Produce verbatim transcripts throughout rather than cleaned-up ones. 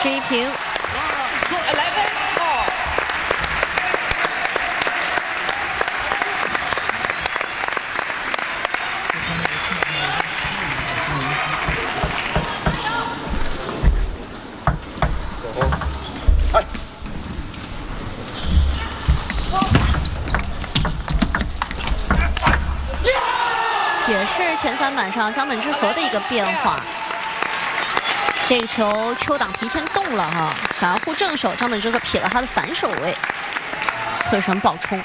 是一平。 来分哦。 也是前三板上张本智和的一个变化。这个球邱党提前动了哈，想要护正手，张本智和撇了他的反手位，侧身爆冲。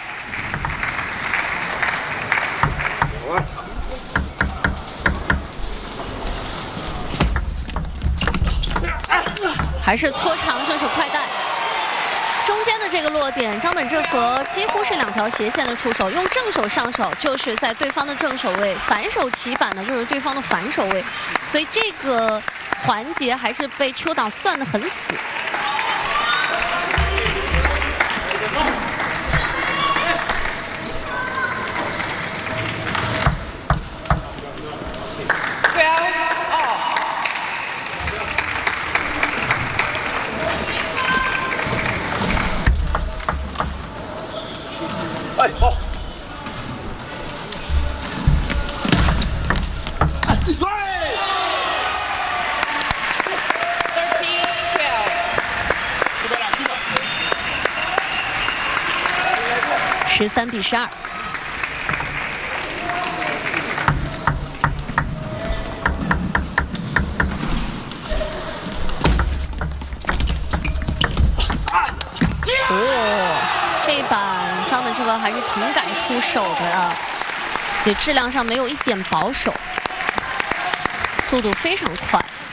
还是搓长正手快带。 中间的这个落点，张本智和几乎是两条斜线的出手，用正手上手就是在对方的正手位，反手起板呢就是对方的反手位，所以这个环节还是被邱党算得很死。 哎，好。 十三比十二。哦，这一板张本智和还是挺敢出手的啊，对质量上没有一点保守，速度非常快。